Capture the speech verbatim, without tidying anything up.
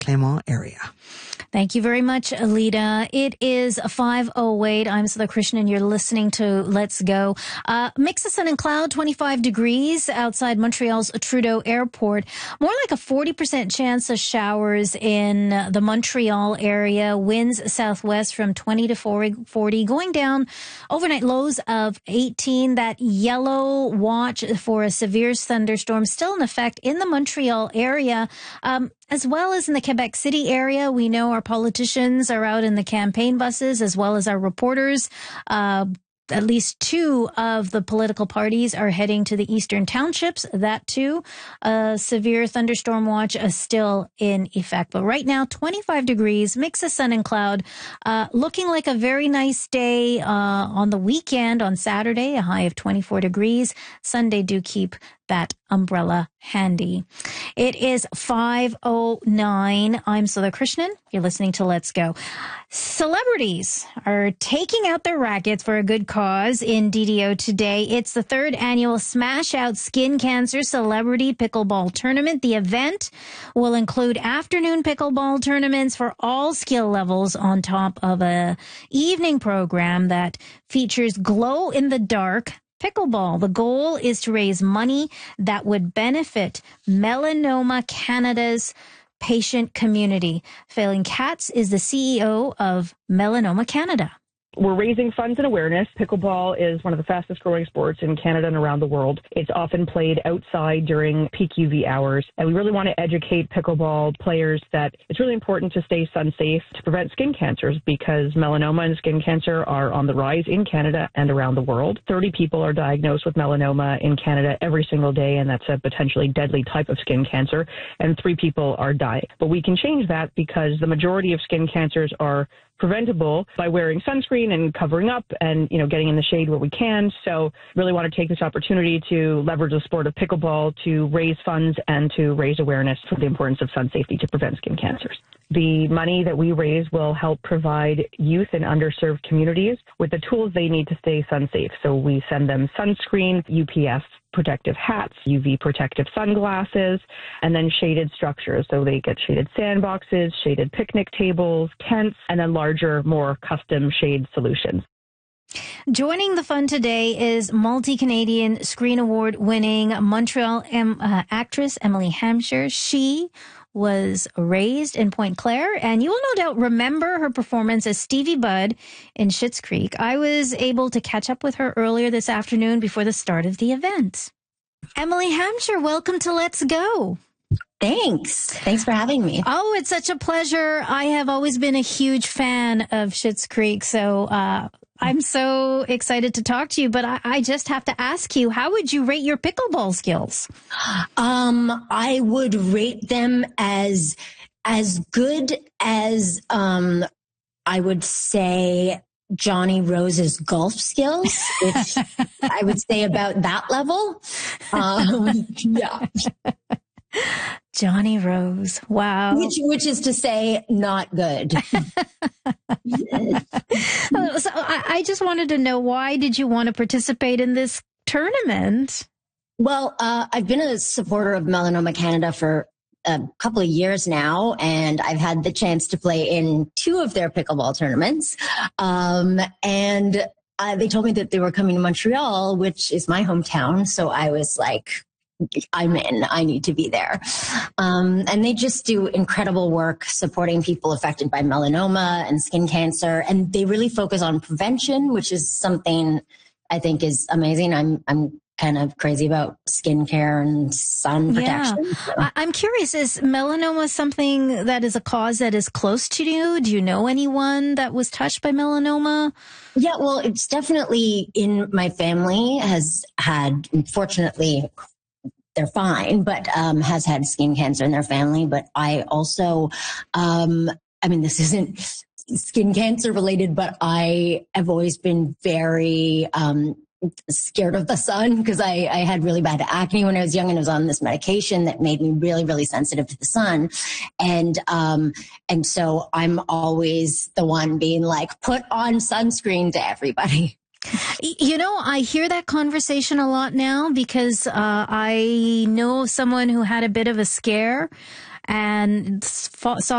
Clermont area. Thank you very much, Alita. It is five oh eight. I'm Sudha Krishnan, and you're listening to Let's Go. Uh, mix of sun and cloud, twenty-five degrees outside Montreal's Trudeau Airport. More like a forty percent chance of showers in the Montreal area. Winds southwest from twenty to forty, going down overnight lows of eighteen. That yellow watch for a severe thunderstorm still in effect in the Montreal area. Um, As well as in the Quebec City area. We know our politicians are out in the campaign buses, as well as our reporters. Uh, at least two of the political parties are heading to the eastern townships. That too, a severe thunderstorm watch is still in effect. But right now, twenty-five degrees, mix of sun and cloud, uh, looking like a very nice day uh, on the weekend on Saturday, a high of twenty-four degrees. Sunday, do keep that umbrella handy. It is five oh nine. I'm Sudha Krishnan. You're listening to Let's Go. Celebrities are taking out their rackets for a good cause in D D O today. It's the third annual Smash Out Skin Cancer Celebrity Pickleball Tournament. The event will include afternoon pickleball tournaments for all skill levels on top of a evening program that features glow in the dark pickleball. The goal is to raise money that would benefit Melanoma Canada's patient community. Phelan Katz is the C E O of Melanoma Canada. We're raising funds and awareness. Pickleball is one of the fastest growing sports in Canada and around the world. It's often played outside during peak U V hours. And we really want to educate pickleball players that it's really important to stay sun safe to prevent skin cancers, because melanoma and skin cancer are on the rise in Canada and around the world. thirty people are diagnosed with melanoma in Canada every single day, and that's a potentially deadly type of skin cancer. And three people are dying. But we can change that, because the majority of skin cancers are preventable by wearing sunscreen and covering up and, you know, getting in the shade where we can. So really want to take this opportunity to leverage the sport of pickleball to raise funds and to raise awareness for the importance of sun safety to prevent skin cancers. The money that we raise will help provide youth in underserved communities with the tools they need to stay sun safe. So we send them sunscreen, U P S protective hats, U V protective sunglasses, and then shaded structures. So they get shaded sandboxes, shaded picnic tables, tents, and then larger, more custom shade solutions. Joining the fun today is multi-Canadian Screen Award winning Montreal em- uh, actress Emily Hampshire. She was raised in Pointe Claire, and you will no doubt remember her performance as Stevie Budd in Schitt's Creek. I was able to catch up with her earlier this afternoon before the start of the event. Emily Hampshire, welcome to Let's Go. Thanks. Thanks for having me. Oh, it's such a pleasure. I have always been a huge fan of Schitt's Creek, so uh, I'm so excited to talk to you. But I, I just have to ask you, how would you rate your pickleball skills? Um, I would rate them as as good as um, I would say Johnny Rose's golf skills, which I would say about that level. Um, yeah. Johnny Rose. Wow. Which, which is to say, not good. So I, I just wanted to know, why did you want to participate in this tournament? Well, uh, I've been a supporter of Melanoma Canada for a couple of years now, and I've had the chance to play in two of their pickleball tournaments. Um, and uh, they told me that they were coming to Montreal, which is my hometown. So I was like, I'm in. I need to be there. Um, and they just do incredible work supporting people affected by melanoma and skin cancer. And they really focus on prevention, which is something I think is amazing. I'm, I'm kind of crazy about skincare and sun protection. Yeah. So. I'm curious, is melanoma something that is a cause that is close to you? Do you know anyone that was touched by melanoma? Yeah, well, it's definitely in my family, has had, fortunately, they're fine, but um, has had skin cancer in their family. But I also, um, I mean, this isn't skin cancer related, but I have always been very um, scared of the sun, because I, I had really bad acne when I was young, and I was on this medication that made me really, really sensitive to the sun. And, um, and so I'm always the one being like, put on sunscreen to everybody. You know, I hear that conversation a lot now, because uh, I know someone who had a bit of a scare and saw